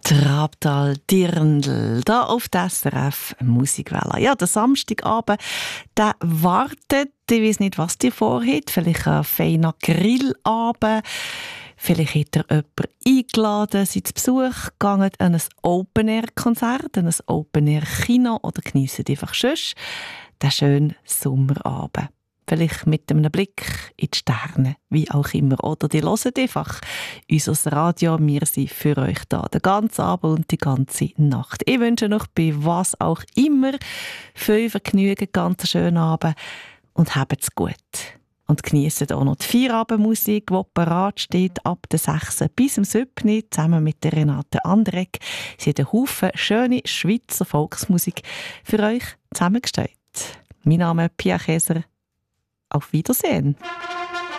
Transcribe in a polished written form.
Trabtal Dirndl, da auf der SRF Musikwelle. Ja, der Samstagabend, der wartet. Ich weiss nicht, was ihr vorhabt. Vielleicht ein feiner Grillabend. Vielleicht hat ihr jemanden eingeladen, seid zu Besuch gegangen an ein Open-Air-Konzert, an ein Open-Air-Kino oder genießt einfach sonst den schönen Sommerabend. Vielleicht mit einem Blick in die Sterne, wie auch immer. Oder die hören einfach unser Radio. Wir sind für euch da, den ganzen Abend und die ganze Nacht. Ich wünsche euch bei was auch immer viel Vergnügen, ganz schönen Abend und habt's gut. Und geniessen auch noch die Feierabendmusik, die parat steht, ab der 6. bis zum 7. zusammen mit der Renate Andreck. Sie hat einen Haufen schöne Schweizer Volksmusik für euch zusammengestellt. Mein Name ist Pia Käser. Auf Wiedersehen.